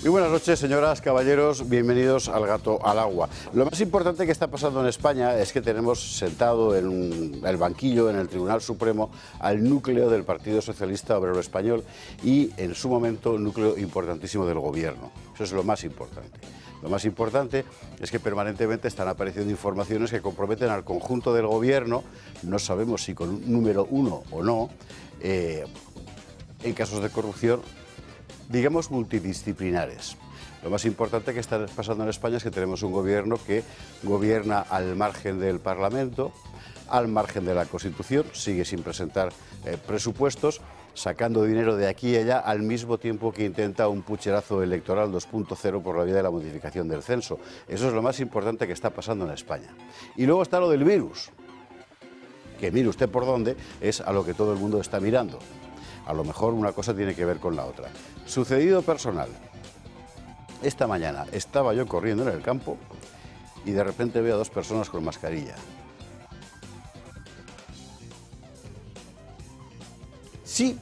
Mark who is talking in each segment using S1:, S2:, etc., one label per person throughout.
S1: Muy buenas noches, señoras, caballeros, bienvenidos al Gato al Agua. Lo más importante que está pasando en España es que tenemos sentado en el banquillo, en el Tribunal Supremo, al núcleo del Partido Socialista Obrero Español y, en su momento, un núcleo importantísimo del Gobierno. Eso es lo más importante. Lo más importante es que permanentemente están apareciendo informaciones que comprometen al conjunto del Gobierno, no sabemos si con un número 1 o no, en casos de corrupción, digamos, multidisciplinares. Lo más importante que está pasando en España es que tenemos un gobierno que gobierna al margen del Parlamento, al margen de la Constitución, sigue sin presentar presupuestos, sacando dinero de aquí y allá, al mismo tiempo que intenta un pucherazo electoral 2.0 por la vía de la modificación del censo. Eso es lo más importante que está pasando en España. Y luego está lo del virus, que mire usted por dónde, es a lo que todo el mundo está mirando. A lo mejor una cosa tiene que ver con la otra. Sucedido personal. Esta mañana estaba yo corriendo en el campo y de repente veo a dos personas con mascarilla. Sí,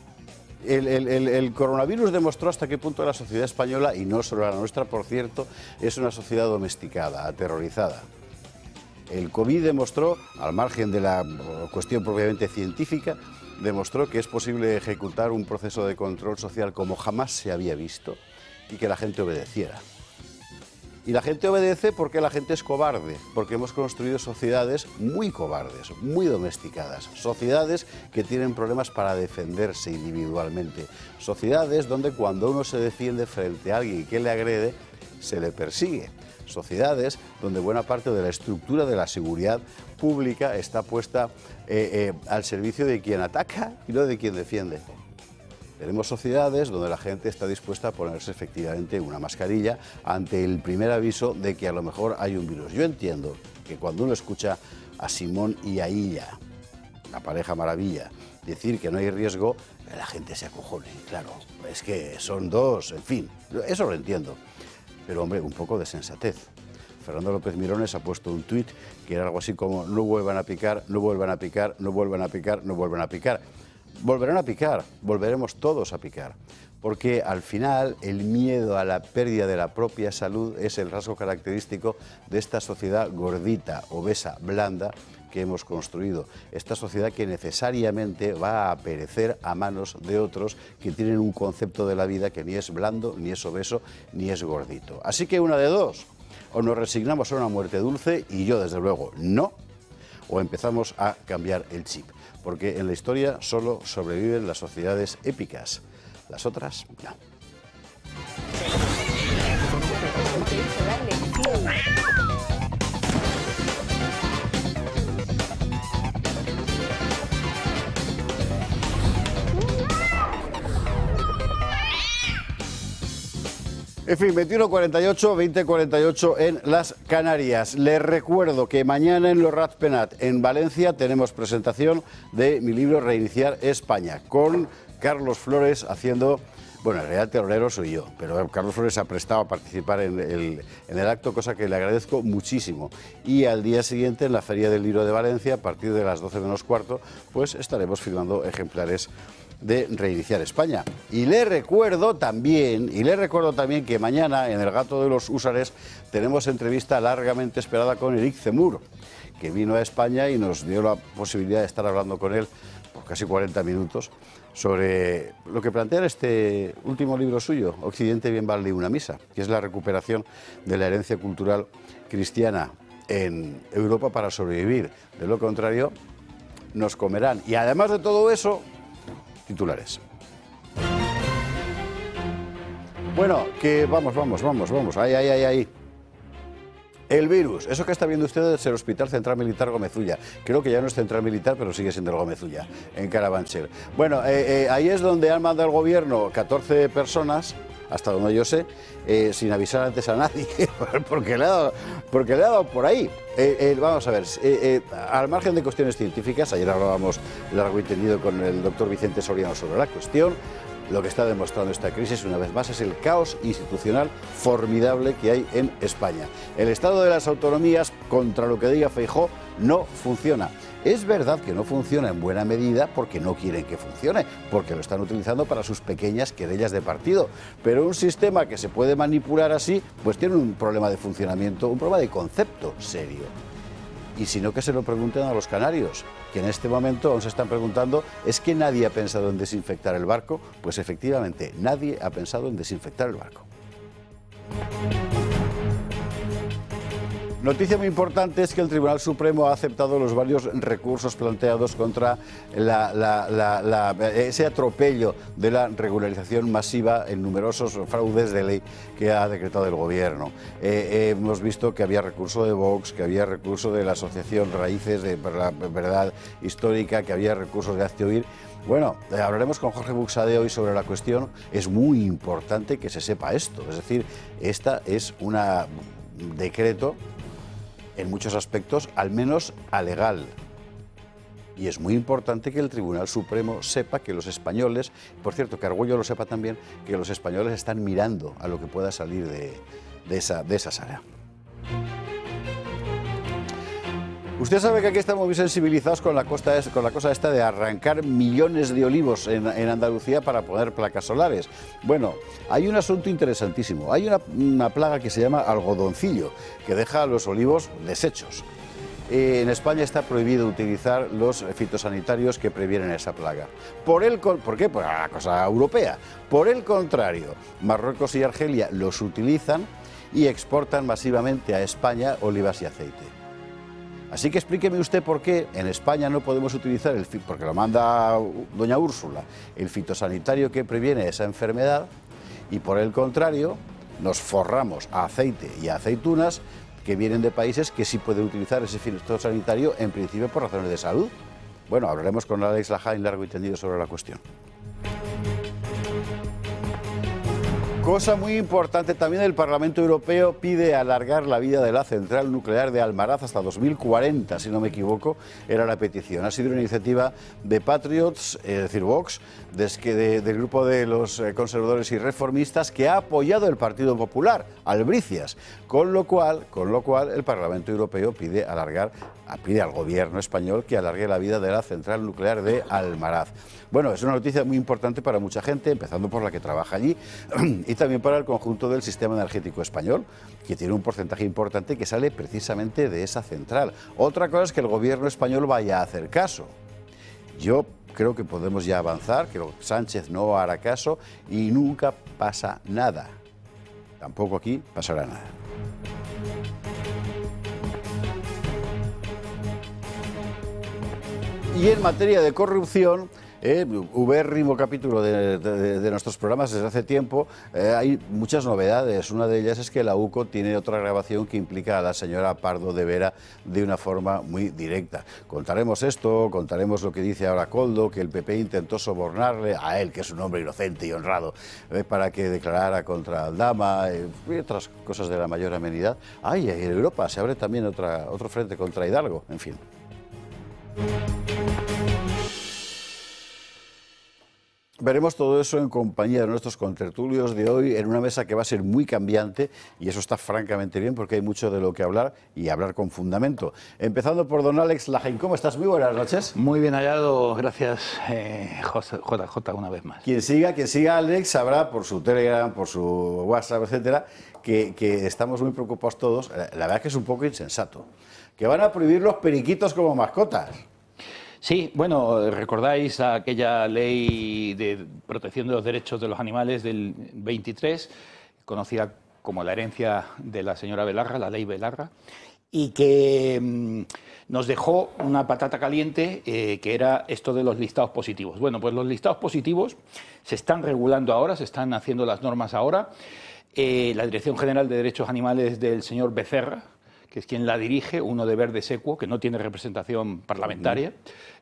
S1: el coronavirus demostró hasta qué punto la sociedad española, y no solo la nuestra, por cierto, es una sociedad domesticada, aterrorizada. El COVID demostró, al margen de la cuestión propiamente científica, demostró que es posible ejecutar un proceso de control social como jamás se había visto y que la gente obedeciera. Y la gente obedece porque la gente es cobarde, porque hemos construido sociedades muy cobardes, muy domesticadas, sociedades que tienen problemas para defenderse individualmente, sociedades donde cuando uno se defiende frente a alguien que le agrede, se le persigue. Sociedades donde buena parte de la estructura de la seguridad pública está puesta al servicio de quien ataca y no de quien defiende. Tenemos sociedades donde la gente está dispuesta a ponerse efectivamente una mascarilla ante el primer aviso de que a lo mejor hay un virus. Yo entiendo que cuando uno escucha a Simón y a Illa, la pareja maravilla, decir que no hay riesgo, la gente se acojone. Claro, es que son dos, en fin, eso lo entiendo. Pero, hombre, un poco de sensatez. Fernando López Mirones ha puesto un tuit que era algo así como: no vuelvan a picar, no vuelvan a picar, no vuelvan a picar, no vuelvan a picar. Volverán a picar, volveremos todos a picar. Porque al final el miedo a la pérdida de la propia salud es el rasgo característico de esta sociedad gordita, obesa, blanda que hemos construido. Esta sociedad que necesariamente va a perecer a manos de otros que tienen un concepto de la vida que ni es blando, ni es obeso, ni es gordito. Así que una de dos: o nos resignamos a una muerte dulce, y yo desde luego no, o empezamos a cambiar el chip. Porque en la historia solo sobreviven las sociedades épicas, las otras no. En fin, 21:48, 20:48 en las Canarias. Les recuerdo que mañana en los Ratpenat, en Valencia, tenemos presentación de mi libro Reiniciar España, con Carlos Flores haciendo... Bueno, en realidad el telonero soy yo, pero Carlos Flores se ha prestado a participar en el acto, cosa que le agradezco muchísimo. Y al día siguiente, en la Feria del Libro de Valencia, a partir de las 12 menos cuarto, pues estaremos firmando ejemplares de Reiniciar España. Y le recuerdo también que mañana en El Gato de los Húsares tenemos entrevista largamente esperada con Eric Zemmour, que vino a España y nos dio la posibilidad de estar hablando con él por casi 40 minutos sobre lo que plantea este último libro suyo, Occidente bien vale una misa, que es la recuperación de la herencia cultural cristiana en Europa para sobrevivir. De lo contrario, nos comerán. Y además de todo eso, titulares. Bueno, que vamos. Ahí. El virus, eso que está viendo usted es el Hospital Central Militar Gómez Ulla. Creo que ya no es Central Militar, pero sigue siendo el Gómez Ulla, en Carabanchel. Bueno, ahí es donde han mandado el gobierno 14 personas, hasta donde yo sé, sin avisar antes a nadie, porque le ha dado por ahí. Vamos a ver, al margen de cuestiones científicas, ayer hablábamos largo y tendido con el doctor Vicente Soriano sobre la cuestión. Lo que está demostrando esta crisis, una vez más, es el caos institucional formidable que hay en España. El Estado de las autonomías, contra lo que diga Feijóo, no funciona. Es verdad que no funciona en buena medida porque no quieren que funcione, porque lo están utilizando para sus pequeñas querellas de partido. Pero un sistema que se puede manipular así, pues tiene un problema de funcionamiento, un problema de concepto serio. Y si no, que se lo pregunten a los canarios, que en este momento aún se están preguntando, ¿es que nadie ha pensado en desinfectar el barco? Pues efectivamente, nadie ha pensado en desinfectar el barco. Noticia muy importante es que el Tribunal Supremo ha aceptado los varios recursos planteados contra ese atropello de la regularización masiva en numerosos fraudes de ley que ha decretado el Gobierno. Hemos visto que había recurso de Vox, que había recurso de la Asociación Raíces de la Verdad Histórica, que había recursos de Hazte Oír. Bueno, hablaremos con Jorge Buxade hoy sobre la cuestión. Es muy importante que se sepa esto. Es decir, esta es un decreto en muchos aspectos, al menos alegal. Y es muy importante que el Tribunal Supremo sepa que los españoles, por cierto, que Argüello lo sepa también, que los españoles están mirando a lo que pueda salir de esa sala. Usted sabe que aquí estamos muy sensibilizados con la cosa esta de arrancar millones de olivos en Andalucía para poner placas solares. Bueno, hay un asunto interesantísimo. Hay una plaga que se llama algodoncillo, que deja a los olivos deshechos. En España está prohibido utilizar los fitosanitarios que previenen esa plaga. ¿Por qué? Por la cosa europea. Por el contrario, Marruecos y Argelia los utilizan y exportan masivamente a España olivas y aceite. Así que explíqueme usted por qué en España no podemos utilizar, porque lo manda doña Úrsula, el fitosanitario que previene esa enfermedad, y por el contrario nos forramos a aceite y a aceitunas que vienen de países que sí pueden utilizar ese fitosanitario en principio por razones de salud. Bueno, hablaremos con Alex Lajain largo y tendido sobre la cuestión. Cosa muy importante también, el Parlamento Europeo pide alargar la vida de la central nuclear de Almaraz hasta 2040, si no me equivoco, era la petición. Ha sido una iniciativa de Patriots, es decir, Vox, del grupo de los conservadores y reformistas, que ha apoyado el Partido Popular, Albricias, con lo cual el Parlamento Europeo pide al gobierno español que alargue la vida de la central nuclear de Almaraz. Bueno, es una noticia muy importante para mucha gente, empezando por la que trabaja allí, y también para el conjunto del sistema energético español, que tiene un porcentaje importante que sale precisamente de esa central. Otra cosa es que el gobierno español vaya a hacer caso. Yo creo que podemos ya avanzar, que Sánchez no hará caso y nunca pasa nada. Tampoco aquí pasará nada. Y en materia de corrupción, ubérrimo capítulo de nuestros programas desde hace tiempo, hay muchas novedades. Una de ellas es que la UCO tiene otra grabación que implica a la señora Pardo de Vera de una forma muy directa. Contaremos esto, contaremos lo que dice ahora Koldo, que el PP intentó sobornarle a él, que es un hombre inocente y honrado, para que declarara contra Aldama, y otras cosas de la mayor amenidad. Ay, en Europa se abre también otro frente contra Hidalgo, en fin. Veremos todo eso en compañía de nuestros contertulios de hoy, en una mesa que va a ser muy cambiante, y eso está francamente bien porque hay mucho de lo que hablar y hablar con fundamento. Empezando por don Alex Lajain. ¿Cómo estás? Muy buenas noches.
S2: Muy bien hallado, gracias JJ una vez más.
S1: Quien siga a Alex sabrá por su Telegram, por su WhatsApp, etcétera, que estamos muy preocupados todos. La verdad es que es un poco insensato. Que van a prohibir los periquitos como mascotas.
S2: Sí, bueno, recordáis aquella ley de protección de los derechos de los animales del 23, conocida como la herencia de la señora Belarra, la ley Belarra, y que nos dejó una patata caliente, que era esto de los listados positivos. Bueno, pues los listados positivos se están regulando ahora, se están haciendo las normas ahora. La Dirección General de Derechos Animales del señor Becerra, que es quien la dirige, uno de Verde Secuo, que no tiene representación parlamentaria,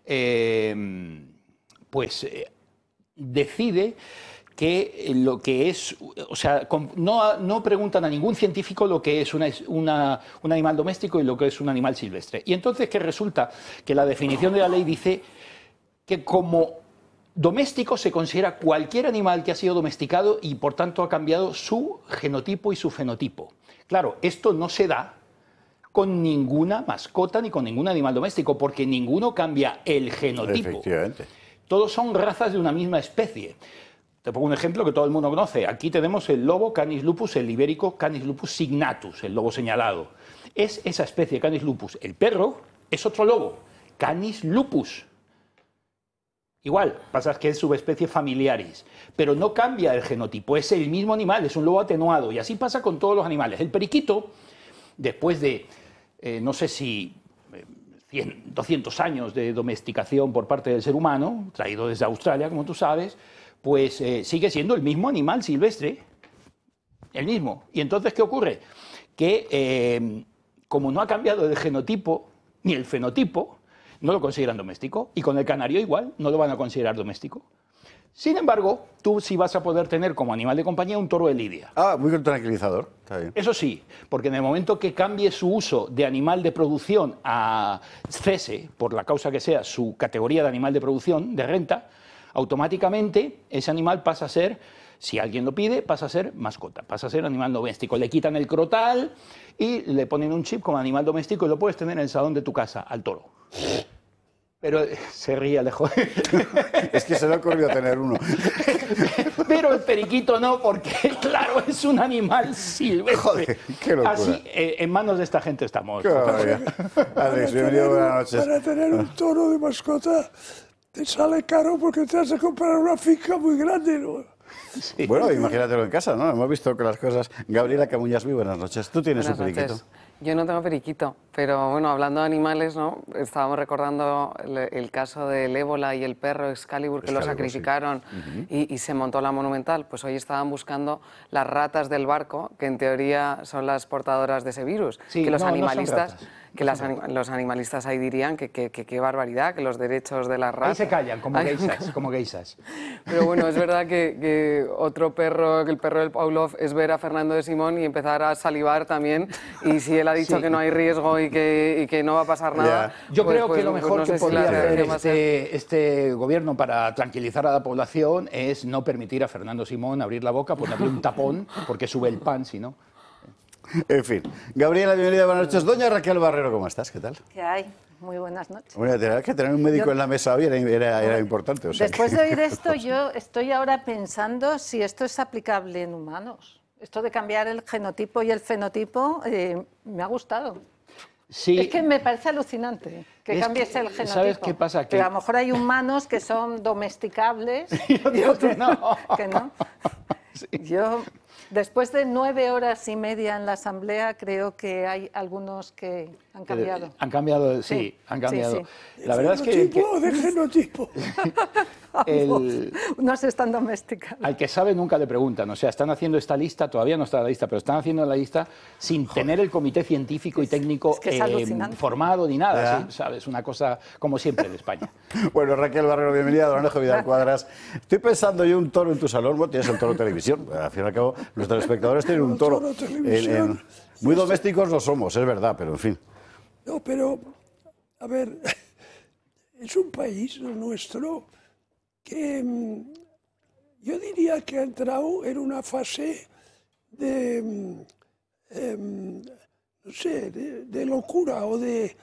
S2: decide que lo que es, o sea, no preguntan a ningún científico lo que es un animal doméstico y lo que es un animal silvestre. Y entonces que resulta que la definición de la ley dice que como doméstico se considera cualquier animal que ha sido domesticado y por tanto ha cambiado su genotipo y su fenotipo. Claro, esto no se da con ninguna mascota ni con ningún animal doméstico, porque ninguno cambia el genotipo.
S1: Efectivamente.
S2: Todos son razas de una misma especie. Te pongo un ejemplo que todo el mundo conoce. Aquí tenemos el lobo Canis lupus, el ibérico Canis lupus signatus, el lobo señalado. Es esa especie, Canis lupus. El perro es otro lobo, Canis lupus. Igual, pasa que es subespecie familiaris, pero no cambia el genotipo, es el mismo animal, es un lobo atenuado, y así pasa con todos los animales. El periquito, después de, no sé si 100, 200 años de domesticación por parte del ser humano, traído desde Australia, como tú sabes, pues sigue siendo el mismo animal silvestre, el mismo. Y entonces, ¿qué ocurre? Que como no ha cambiado el genotipo ni el fenotipo, no lo consideran doméstico, y con el canario igual, no lo van a considerar doméstico. Sin embargo, tú sí vas a poder tener como animal de compañía un toro de lidia.
S1: Ah, muy tranquilizador. Está bien.
S2: Eso sí, porque en el momento que cambie su uso de animal de producción a cese, por la causa que sea, su categoría de animal de producción, de renta, automáticamente ese animal pasa a ser, si alguien lo pide, pasa a ser mascota, pasa a ser animal doméstico. Le quitan el crotal y le ponen un chip como animal doméstico y lo puedes tener en el salón de tu casa, al toro. Pero se ríe Alejo.
S1: Es que se le ha ocurrido tener uno.
S2: Pero el periquito no, porque claro, es un animal silvestre.
S1: Joder, qué locura.
S2: Así, en manos de esta gente estamos.
S1: Qué barbaridad. Alex, bienvenido, buenas noches.
S3: Para tener un toro de mascota te sale caro porque te has de comprar una finca muy grande, ¿no?
S2: Sí.
S1: Bueno, imagínatelo en casa, ¿no? Hemos visto que las cosas... Gabriela Camuñas, muy buenas noches. ¿Tú tienes un
S4: Buenas
S1: periquito?
S4: noches. Yo no tengo periquito, pero bueno, hablando de animales, ¿no? Estábamos recordando el caso del ébola y el perro Excalibur, que lo
S1: Excalibur,
S4: sacrificaron y se montó la monumental. Pues hoy estaban buscando las ratas del barco, que en teoría son las portadoras de ese virus.
S2: Sí,
S4: que los
S2: no, no son
S4: animalistas,
S2: ratas.
S4: que los animalistas ahí dirían que qué barbaridad, que los derechos de las ratas...
S2: Ahí se callan, como
S4: Ay,
S2: geisas, como geisas.
S4: Pero bueno, es verdad que otro perro, que el perro del Pavlov, es ver a Fernando de Simón y empezar a salivar también. Y si él ha dicho
S2: Sí.
S4: que no hay riesgo y que no va a pasar nada...
S2: Yo
S4: pues-
S2: creo
S4: pues-
S2: que lo
S4: pues
S2: mejor
S4: no
S2: que
S4: sé si
S2: podría
S4: la
S2: hacer
S4: reacción va a ser-
S2: este gobierno para tranquilizar a la población es no permitir a Fernando Simón abrir la boca, ponerle un tapón, porque sube el pan, si no.
S1: En fin. Gabriela, bienvenida, buenas noches. Doña Raquel Barrero, ¿cómo estás? ¿Qué tal?
S5: ¿Qué hay? Muy buenas noches.
S1: Bueno, tener que tener un médico en la mesa hoy era importante. O sea,
S5: Después de oír esto, yo estoy ahora pensando si esto es aplicable en humanos. Esto de cambiar el genotipo y el fenotipo me ha gustado.
S2: Sí.
S5: Es que me parece alucinante que
S2: Es
S5: cambies
S2: que,
S5: el genotipo.
S2: ¿sabes qué pasa? Que-
S5: Pero a lo mejor hay humanos que son domesticables
S2: Y otros no.
S5: que no. Yo, después de 9 horas y media en la asamblea, creo que hay algunos que han cambiado.
S2: Han cambiado, sí,
S5: Sí,
S2: han cambiado.
S5: sí,
S2: La verdad es que
S3: ¿Fenotipo o de genotipo?
S5: No se están domesticando.
S2: al que sabe nunca le preguntan. O sea, están haciendo esta lista, todavía no está la lista, pero están haciendo la lista sin tener el comité científico y técnico
S5: es que es alucinante.
S2: formado ni nada.
S1: Ya.
S2: ¿Sí? ¿Sabes? Una cosa como siempre de España.
S1: Bueno, Raquel Barrero, bienvenida, don Alejo Vidal Cuadras. Estoy pensando yo un toro en tu salón. Bueno, tienes el toro televisión. Al fin y al cabo, nuestros espectadores tienen un toro.
S3: Toro televisión.
S1: Muy domésticos no somos, es verdad, pero en fin.
S3: No, pero, a ver, es un país, el nuestro, que yo diría que ha entrado en una fase de, no sé, de locura o de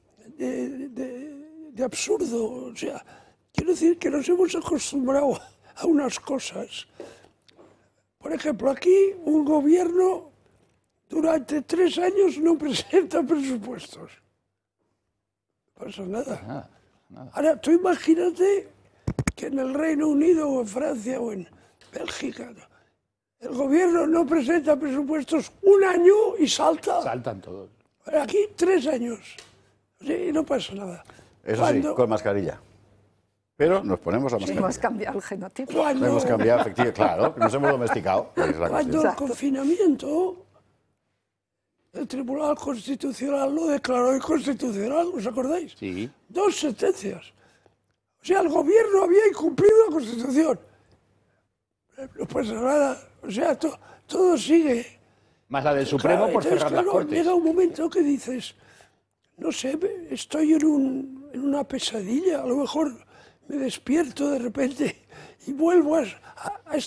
S3: absurdo. O sea, quiero decir que nos hemos acostumbrado a unas cosas. Por ejemplo, aquí un gobierno durante 3 años no presenta presupuestos. No pasa nada. Ahora, tú imagínate que en el Reino Unido o en Francia o en Bélgica el gobierno no presenta presupuestos 1 año y salta.
S2: Saltan todos.
S3: Ahora, aquí 3 años. O sea, y no pasa nada.
S1: Eso
S3: Cuando-
S1: sí, con mascarilla. Pero nos ponemos la mascarilla.
S5: Hemos cambiado el genotipo.
S3: cuando-
S1: Hemos cambiado, efectivamente, claro, nos hemos domesticado. Es la
S3: Cuando
S1: cuestión.
S3: el
S5: Exacto.
S3: confinamiento, el Tribunal Constitucional lo declaró inconstitucional, ¿os acordáis?
S2: Sí.
S3: 2 sentencias. O sea, el gobierno había incumplido la Constitución. No pasa nada. O sea, todo sigue.
S2: Más la del Supremo
S3: Claro,
S2: por
S3: entonces,
S2: cerrar las
S3: claro,
S2: cortes.
S3: llega un momento que dices, no sé, estoy en una pesadilla, a lo mejor me despierto de repente y vuelvo a